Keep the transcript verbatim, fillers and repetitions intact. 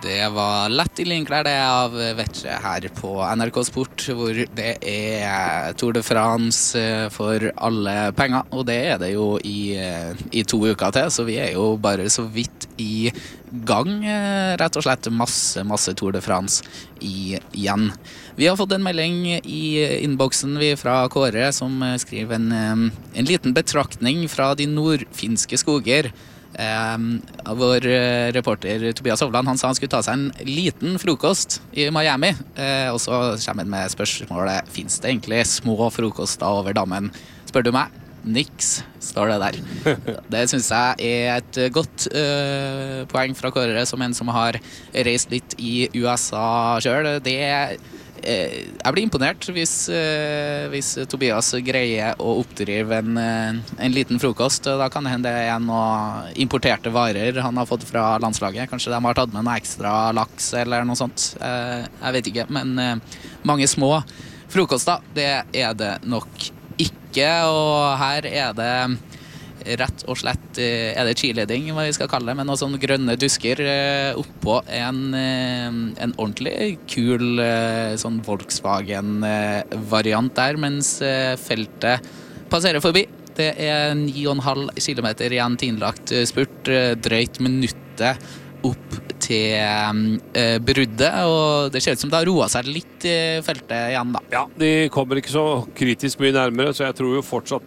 Det var lett i linklær det av Vettre her på N R K Sport, hvor det er Tour de France for alle penger, og det er det jo i, i to uker til, så vi er jo bare så vidt i gang, rett og slett masse, masse Tour de France i, igjen. Vi har fått en melding i innboksen vi fra Kåre, som skriver en, en liten betraktning fra de nordfinske skoger. Um, vår reporter Tobias Hovland, han sa han skulle ta seg en liten frokost i Miami, uh, og så kommer han med spørsmålet: finnes det egentlig små frokoster over dammen? Spør du meg? Niks, står det der. Det synes jeg er et godt uh, poeng fra Kåre, som en som har reist litt i U S A selv. Det er Jeg blir imponert hvis, hvis Tobias greier å oppdrive en, en liten frokost. Da kan det hende det er noen importerte varer han har fått fra landslaget. Kanskje de har tatt med noe ekstra laks eller noe sånt. Jeg vet ikke, men mange små frokoster, det er det nok ikke. Og her er det rett og slett, er det cheerleading, hva vi skal kalle det, med noen sånne grønne dusker oppå en, en ordentlig kul sånn Volkswagen-variant der, mens feltet passerer forbi. Det er ni og en halv kilometer igjen tillagt spurt, drøyt minuttet opp til uh, bruddet, og det ser ut som det har roet seg litt i feltet igjen da. Ja, de kommer ikke så kritisk mye nærmere, så jeg tror jo fortsatt